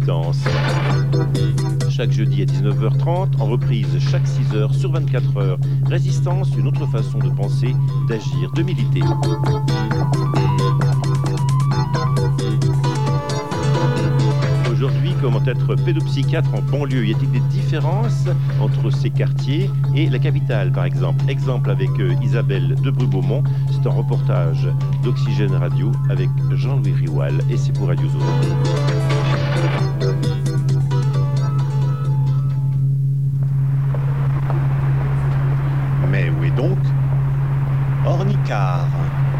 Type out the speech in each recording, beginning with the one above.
Résistance. Chaque jeudi à 19h30, en reprise chaque 6h sur 24 heures. Résistance, une autre façon de penser, d'agir, de militer. Aujourd'hui, comment être pédopsychiatre en banlieue? Y a-t-il des différences entre ces quartiers et la capitale, par exemple? Exemple avec Isabelle de Brue-Beaumont. C'est un reportage d'Oxygène Radio avec Jean-Louis Rioual et c'est pour Radio Zone. Mais où est donc Ornicart?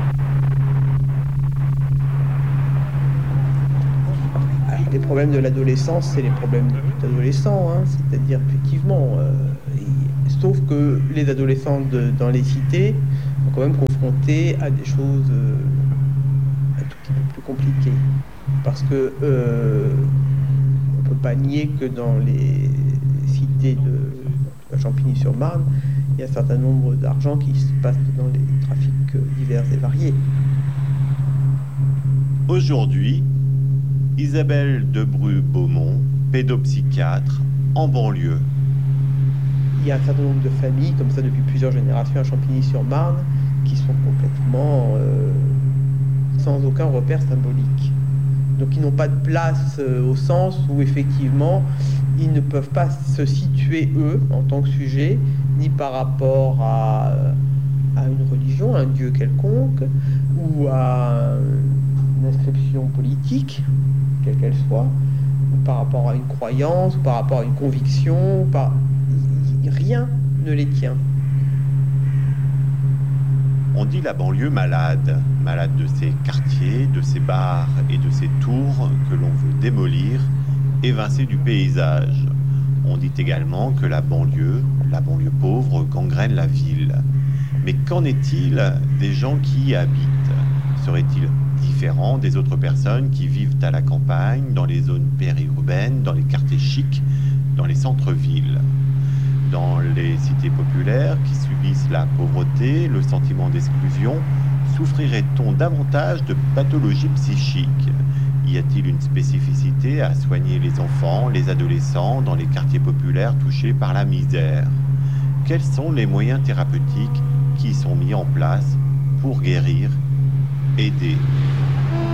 Les problèmes de l'adolescence, c'est les problèmes d'adolescents, hein. C'est-à-dire effectivement, sauf que les adolescents dans les cités sont quand même confrontés à des choses un tout petit peu plus compliquées. Parce que on ne peut pas nier que dans les cités de Champigny-sur-Marne, il y a un certain nombre d'argent qui se passe dans les trafics divers et variés. Aujourd'hui, Isabelle de Brue-Beaumont, pédopsychiatre en banlieue. Il y a un certain nombre de familles, comme ça depuis plusieurs générations à Champigny-sur-Marne, qui sont complètement sans aucun repère symbolique. Donc ils n'ont pas de place au sens où effectivement ils ne peuvent pas se situer eux en tant que sujet, ni par rapport à une religion, à un dieu quelconque, ou à une inscription politique, quelle qu'elle soit, ou par rapport à une croyance, ou par rapport à une conviction, rien ne les tient. On dit la banlieue malade, malade de ses quartiers, de ses bars et de ses tours que l'on veut démolir, évincés du paysage. On dit également que la banlieue pauvre, gangrène la ville. Mais qu'en est-il des gens qui y habitent? Seraient-ils différents des autres personnes qui vivent à la campagne, dans les zones périurbaines, dans les quartiers chics, dans les centres-villes? Dans les cités populaires qui subissent la pauvreté, le sentiment d'exclusion, souffrirait-on davantage de pathologies psychiques? Y a-t-il une spécificité à soigner les enfants, les adolescents dans les quartiers populaires touchés par la misère? Quels sont les moyens thérapeutiques qui sont mis en place pour guérir, aider?